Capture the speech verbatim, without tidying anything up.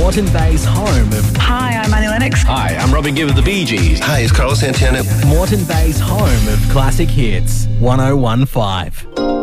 Moreton Bay's home of... Hi, I'm Annie Lennox. Hi, I'm Robin Gibb of the Bee Gees. Hi, it's Carlos Santana. Moreton Bay's home of classic hits, one oh one five.